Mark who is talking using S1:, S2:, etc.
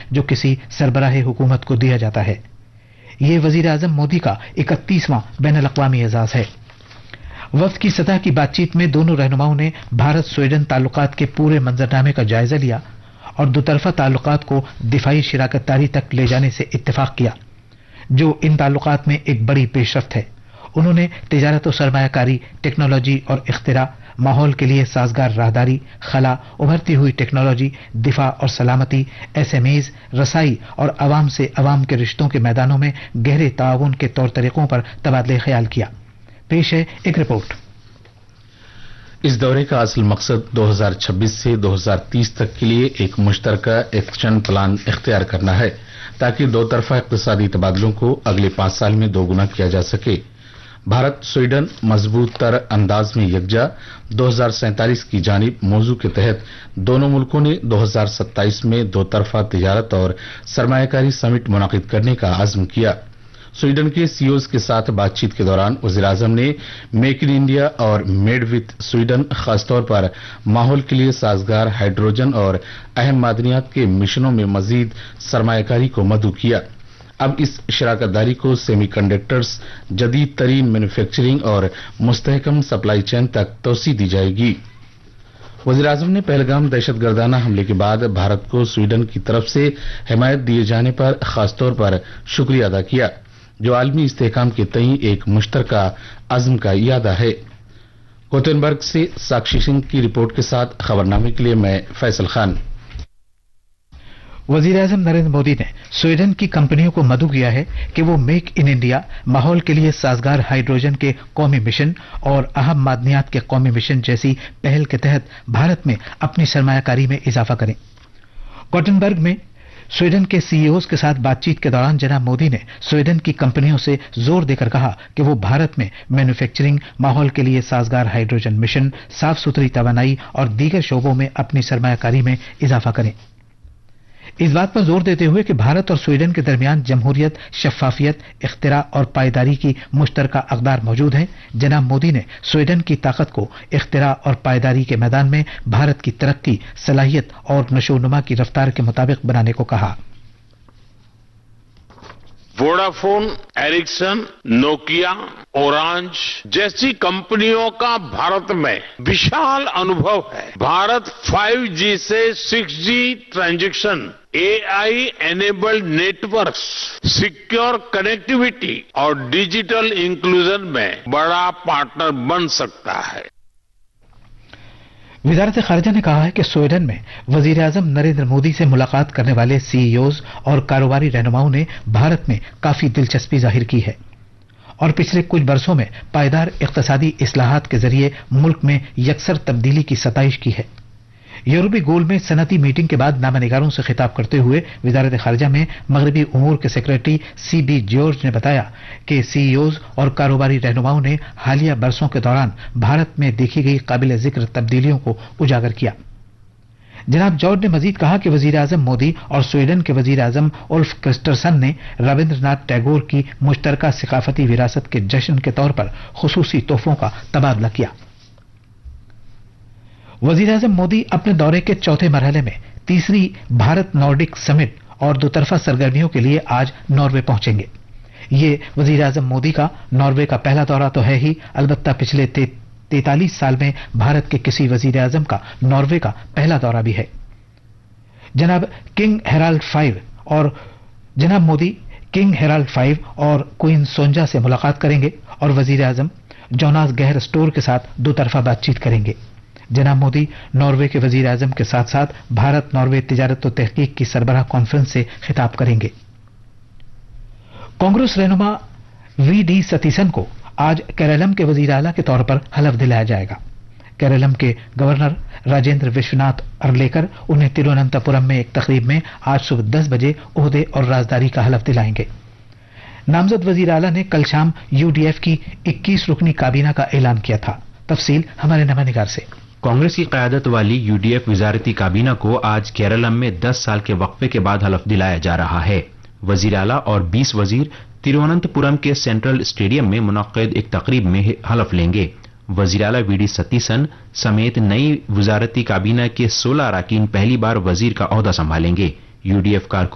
S1: جو کسی سربراہ حکومت کو دیا جاتا ہے۔ یہ وزیر اعظم مودی کا 31واں بین الاقوامی اعزاز ہے۔ وفد کی سطح کی بات چیت میں دونوں رہنماؤں نے بھارت سویڈن تعلقات کے پورے منظرنامے کا جائزہ لیا اور دوطرفہ تعلقات کو دفاعی شراکت داری تک لے جانے سے اتفاق کیا، جو ان تعلقات میں ایک بڑی پیش رفت ہے۔ انہوں نے تجارت و سرمایہ کاری، ٹیکنالوجی اور اختراع، ماحول کے لیے سازگار راہداری، خلا، ابھرتی ہوئی ٹیکنالوجی، دفاع اور سلامتی، SMEs، رسائی اور عوام سے عوام کے رشتوں کے میدانوں میں گہرے تعاون کے طور طریقوں پر تبادلہ خیال کیا۔ پیش ہے ایک رپورٹ۔
S2: اس دورے کا اصل مقصد 2026 سے 2030 تک کے لیے ایک مشترکہ ایکشن پلان اختیار کرنا ہے تاکہ دو طرفہ اقتصادی تبادلوں کو اگلے 5 سال میں دوگنا کیا جا سکے۔ بھارت سویڈن مضبوط تر انداز میں یکجا 2047 کی جانب موضوع کے تحت دونوں ملکوں نے 2027 میں دو طرفہ تجارت اور سرمایہ کاری سمٹ منعقد کرنے کا عزم کیا۔ سویڈن کے CEOs کے ساتھ بات چیت کے دوران وزیر اعظم نے میک ان انڈیا اور میڈ وتھ سویڈن، خاص طور پر ماحول کے لیے سازگار ہائیڈروجن اور اہم معدنیات کے مشنوں میں مزید سرمایہ کاری کو مدعو کیا۔ اب اس شراکت داری کو سیمی کنڈکٹرز، جدید ترین مینوفیکچرنگ اور مستحکم سپلائی چین تک توسیع دی جائے گی۔ وزیر اعظم نے پہلگام دہشت گردانہ حملے کے بعد بھارت کو سویڈن کی طرف سے حمایت دیے جانے پر خاص طور پر شکریہ ادا کیا، جو عالمی استحکام کے تئیں ایک مشترکہ عزم کا اعادہ ہے۔ گوتنبرگ سے ساکشی سنگھ کی رپورٹ کے ساتھ خبرنامے کے لیے میں فیصل خان۔
S1: وزیر اعظم نریندر مودی نے سویڈن کی کمپنیوں کو مدعو کیا ہے کہ وہ میک ان انڈیا، ماحول کے لیے سازگار ہائیڈروجن کے قومی مشن اور اہم معدنیات کے قومی مشن جیسی پہل کے تحت بھارت میں اپنی سرمایہ کاری میں اضافہ کریں۔ گوٹنبرگ میں سویڈن کے CEOs کے ساتھ بات چیت کے دوران جناب مودی نے سویڈن کی کمپنیوں سے زور دے کر کہا کہ وہ بھارت میں مینوفیکچرنگ، ماحول کے لیے سازگار ہائیڈروجن مشن، صاف ستھری توانائی اور دیگر شعبوں میں اپنی سرمایہ کاری میں اضافہ کریں۔ اس بات پر زور دیتے ہوئے کہ بھارت اور سویڈن کے درمیان جمہوریت، شفافیت، اختراع اور پائیداری کی مشترکہ اقدار موجود ہیں، جناب مودی نے سویڈن کی طاقت کو اختراع اور پائیداری کے میدان میں بھارت کی ترقی، صلاحیت اور نشو و نما کی رفتار کے مطابق بنانے کو کہا۔
S3: वोडाफोन, एरिक्सन, नोकिया, ओरांज जैसी कंपनियों का भारत में विशाल अनुभव है। भारत 5G से 6G transaction, AI enabled networks, secure connectivity और डिजिटल इंक्लूजन में बड़ा पार्टनर बन सकता है।
S1: वजारत خارجہ نے کہا ہے کہ سویڈن میں وزیر اعظم نریندر مودی سے ملاقات کرنے والے CEOs اور کاروباری رہنماؤں نے بھارت میں کافی دلچسپی ظاہر کی ہے اور پچھلے کچھ برسوں میں پائیدار اقتصادی اصلاحات کے ذریعے ملک میں یکسر تبدیلی کی ستائش کی ہے۔ یورپی گول میں صنعتی میٹنگ کے بعد نامہ نگاروں سے خطاب کرتے ہوئے وزارت خارجہ میں مغربی امور کے سیکریٹری CB جارج نے بتایا کہ CEOs اور کاروباری رہنماؤں نے حالیہ برسوں کے دوران بھارت میں دیکھی گئی قابل ذکر تبدیلیوں کو اجاگر کیا۔ جناب جارج نے مزید کہا کہ وزیر اعظم مودی اور سویڈن کے وزیر اعظم اولف کرسٹرسن نے رابندر ناتھ ٹیگور کی مشترکہ ثقافتی وراثت کے جشن کے طور پر خصوصی تحفوں کا تبادلہ کیا۔ وزیر اعظم مودی اپنے دورے کے چوتھے مرحلے میں تیسری بھارت نارڈک سمٹ اور دوطرفہ سرگرمیوں کے لیے آج ناروے پہنچیں گے۔ یہ وزیر اعظم مودی کا ناروے کا پہلا دورہ تو ہے ہی، البتہ پچھلے 43 سال میں بھارت کے کسی وزیر اعظم کا ناروے کا پہلا دورہ بھی ہے۔ جناب مودی کنگ ہیرالڈ 5 اور کوئین سونجا سے ملاقات کریں گے اور وزیر اعظم جوناس گہر اسٹور کے ساتھ دوطرفہ بات چیت کریں گے۔ جناب مودی ناروے کے وزیر اعظم کے ساتھ ساتھ بھارت ناروے تجارت و تحقیق کی سربراہ کانفرنس سے خطاب کریں گے۔ کانگریس رہنما VD ستیسن کو آج کیرالم کے وزیر اعلیٰ کے طور پر حلف دلایا جائے گا۔ کیرالم کے گورنر راجندر وشوناتھ ارلیکر انہیں ترووننتاپورم میں ایک تقریب میں آج صبح 10 بجے عہدے اور رازداری کا حلف دلائیں گے۔ نامزد وزیر اعلیٰ نے کل شام UDF کی 21 رکنی کابینہ کا اعلان کیا تھا۔ تفصیل ہمارے نامہ نگار سے۔
S4: کانگریس کی قیادت والی UDF وزارتی کابینہ کو آج کیرالم میں 10 سال کے وقفے کے بعد حلف دلایا جا رہا ہے۔ وزیر اعلیٰ اور 20 وزیر ترووننتپورم کے سینٹرل اسٹیڈیم میں منعقد ایک تقریب میں حلف لیں گے۔ وزیر اعلیٰ VD ستیسن سمیت نئی وزارتی کابینہ کے 16 اراکین پہلی بار وزیر کا عہدہ سنبھالیں گے۔ UDF کارکن